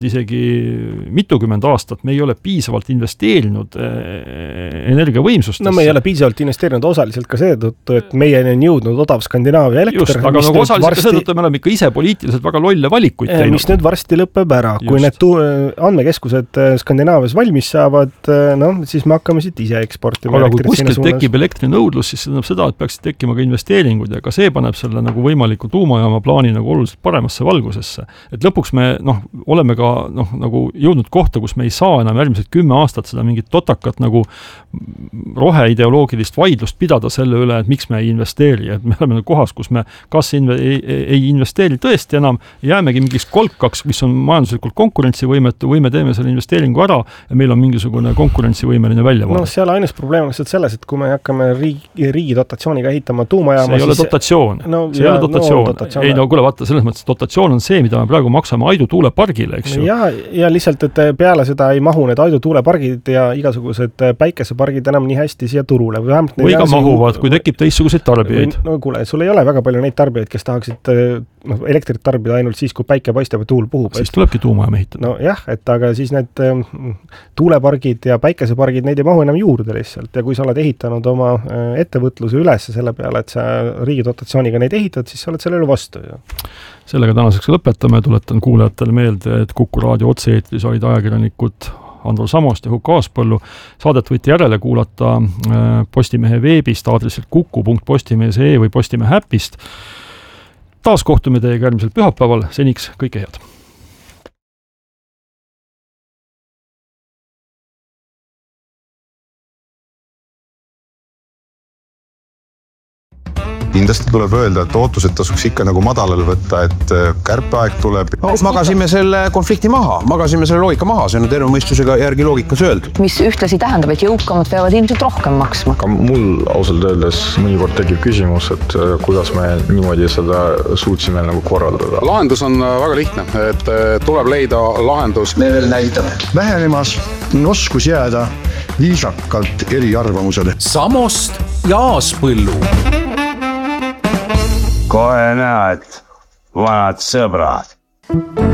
isegi mitukümmend aastat me ei ole piisavalt investeerinud energiavõimsustesse. No me ei ole piisavalt investeerinud osaliselt ka seetõttu, et meieni on jõudnud odav Skandinaavia elekter. Just, aga nagu osaliselt ka seetõttu me oleme ikka ise poliitiliselt väga lolle valikuid teinud. Mis nüüd varsti lõpeb ära. Just. Kui need andmekeskused Skandinaavias valmis saavad, siis me hakkame siit ise eksportima. Aga kui kuskilt tekib elektrinõudlus, siis see tähendab seda, et peaksid tekkima ka investeeringud ja ka see paneb selle nagu võimaliku tuumajaama plaani nagu oluliselt paremasse valgusesse. Et lõpuks me oleme ka nagu jõudnud kohta, kus me ei saa enam järgmised 10 aastat seda mingit totakat nagu roheideoloogilist vaidlust pidada selle üle, et miks me ei investeeri. Et me oleme kohas, kus me kas ei investeeri tõesti enam, jäämegi mingiks kolkaks, mis on majanduslikult konkurentsivõimetu, või me teeme selle investeeringu ära ja meil on mingisugune konkurentsivõimeline väljavaade. Seal ainus probleem on selles, et kui me hakkame riigi dotatsiooniga ehitama tuumajaama, see ei ole dotatsioon. See ei ole dotatsioon. Ei, kuule, vaata, selles mõttes dotatsioon on see, mida me praegu maksame Aidu tuulepargile, eks ju. Ja lihtsalt, et peale seda ei mahu need Aidu tuulepargid ja igasugused päikesepargid enam nii hästi siia turule. Või ka mahuvad, kui tekib teistsuguseid tarbijaid. No kuule, sul ei ole väga palju neid tarbijaid, kes tahaksid elektrit tarbida ainult siis, kui päike paistab ja tuul puhub. Siis tulebki tuumajaam ehitada. No jah, et aga siis need tuulepargid ja päikesepargid, neid ei mahu enam juurde lihtsalt. Ja kui sa oled ehitanud oma ettevõtluse üles selle peale, et sa riigi dotatsiooniga neid ehitad, siis sa oled sellele vastu. Sellega tänaseks lõpetame. Tuletan kuulajatele meelde, et Kuku raadio otse-eetris olid ajakirjanikud Androl Samost ja Huko Aaspõllu. Saadet võite järele kuulata Postimehe veebist aadressil kuku.postimees.ee või Postimehe äpist. Taas kohtume teiega järgmisel pühapäeval. Seniks kõike head. Kindlasti tuleb öelda, et ootused tasuks ikka nagu madalal võtta, et kärpeaeg tuleb. Magasime selle konflikti maha, magasime selle loogika maha, see on terve mõistusega järgi loogikas öeldud. Mis ühtlasi tähendab, et jõukamad peavad ilmselt rohkem maksma. Aga mul ausalt öeldes mõnikord tekib küsimus, et kuidas me niimoodi seda suutsime nagu korraldada. Lahendus on väga lihtne, et tuleb leida lahendus. Me veel näitame. Vähenemas on oskus jääda viisakalt eri arvamusele. Samost ja Aaspõllu. Kohe näed, vanad sõbrad.